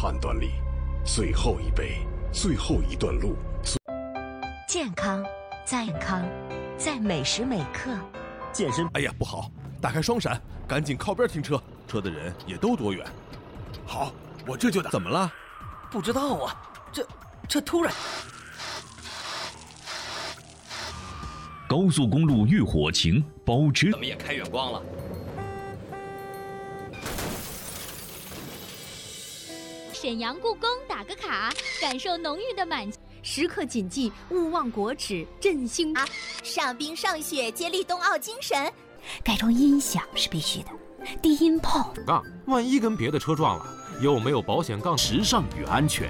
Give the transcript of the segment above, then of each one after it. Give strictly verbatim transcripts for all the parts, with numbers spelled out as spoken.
判断力。最后一杯，最后一段路。 健康，再健康，在每时每刻。 健身。 哎呀，不好！打开双闪，赶紧靠边停车，车的人也都躲远。好，我这就打。怎么了？ 不知道啊，这这突然。 高速公路遇火情，保持。 怎么也开远光了？ 沈阳故宫打个卡，感受浓郁的满。 时刻谨记勿忘国耻，振兴。 啊，上冰上雪，接力冬奥精神。 改装音响是必须的，低音炮。 杠，万一跟别的车撞了，又没有保险杠。 时尚与安全。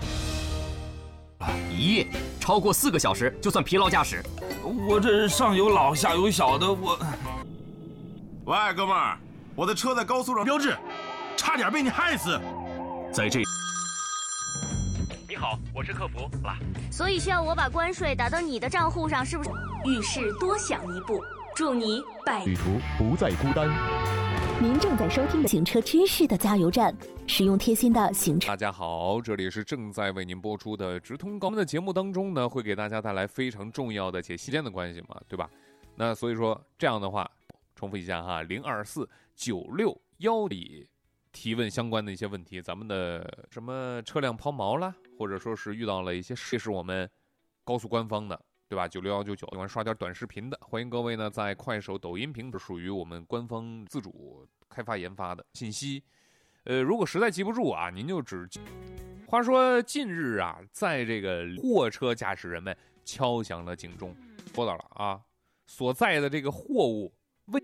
一夜超过四个小时就算疲劳驾驶。 我这上有老下有小的，我。 喂，哥们儿，我的车在高速上标志，差点被你害死。在这。 你好，我是客服。啦， 所以需要我把关税打到你的账户上，是不是？ 遇事多想一步，祝你百。 旅途不再孤单。 您正在收听的行车知识的加油站，使用贴心的行车。 大家好，这里是正在为您播出的直通高。我们的节目当中呢，会给大家带来非常重要的且时间的关系嘛，对吧？那所以说这样的话，重复一下哈，零二四九六幺里。提问相关的一些问题，咱们的什么车辆抛锚啦，或者说是遇到了一些，这是我们高速官方的，对吧？九六幺九九，喜欢刷点短视频的，欢迎各位呢在快手、抖音平台属于我们官方自主开发研发的信息。呃，如果实在记不住啊，您就只。话说近日啊，在这个货车驾驶人们敲响了警钟，说到了啊，所在的这个货物为。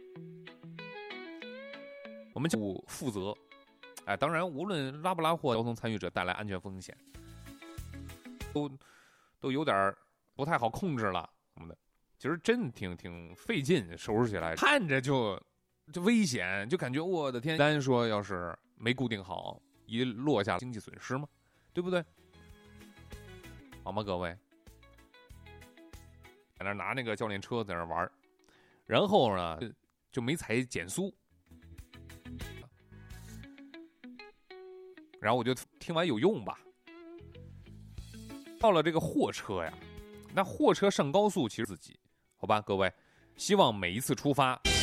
我们就负责，哎，当然，无论拉不拉货，交通参与者带来安全风险，都都有点不太好控制了。什么的，其实真挺挺费劲收拾起来，看着就就危险，就感觉我的天！单说要是没固定好，一落下经济损失嘛，对不对？好吗，各位？在那拿那个教练车在那玩，然后呢就没踩减速。然后我就听完有用吧。到了这个货车呀，那货车上高速其实自己，好吧，各位，希望每一次出发